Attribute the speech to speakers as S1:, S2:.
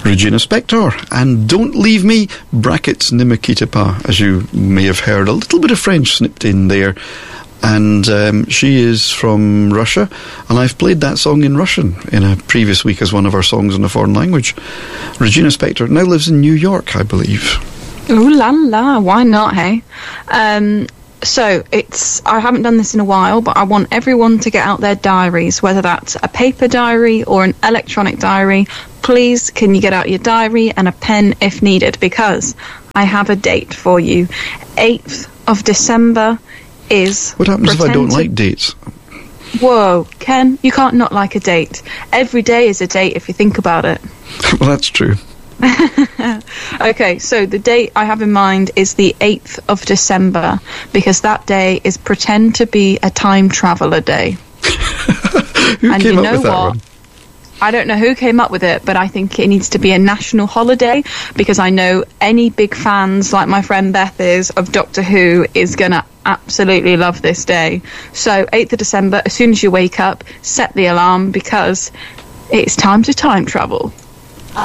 S1: Regina Spektor, and Don't Leave Me, brackets Nimikitapa, as you may have heard. A little bit of French snipped in there. And she is from Russia, and I've played that song in Russian in a previous week as one of our songs in a foreign language. Regina Spektor now lives in New York, I believe.
S2: Ooh la la, why not, hey? So, I haven't done this in a while, but I want everyone to get out their diaries, whether that's a paper diary or an electronic diary. Please, can you get out your diary and a pen if needed, because I have a date for you. 8th of December is...
S1: What happens if I don't like dates?
S2: Whoa, Ken, you can't not like a date. Every day is a date if you think about it.
S1: Well, that's true.
S2: Okay, so the date I have in mind is the 8th of December, because that day is Pretend to Be a Time Traveller Day.
S1: Who came up with that one?
S2: I don't know who came up with it, but I think it needs to be a national holiday, because I know any big fans, like my friend Beth is, of Doctor Who, is going to absolutely love this day. So 8th of December, as soon as you wake up, set the alarm, because it's time to time travel.